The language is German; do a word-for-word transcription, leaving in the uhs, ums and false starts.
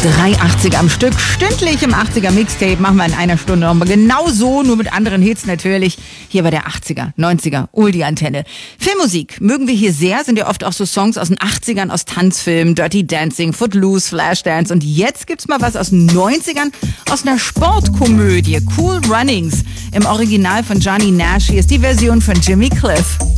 Drei achtziger am Stück, stündlich im achtziger Mixtape, machen wir in einer Stunde nochmal genau so, nur mit anderen Hits natürlich, hier bei der achtziger, neunziger Oldie-Antenne. Filmmusik mögen wir hier sehr, sind ja oft auch so Songs aus den achtzigern, aus Tanzfilmen, Dirty Dancing, Footloose, Flashdance, und jetzt gibt's mal was aus den neunzigern, aus einer Sportkomödie, Cool Runnings. Im Original von Johnny Nash, hier ist die Version von Jimmy Cliff.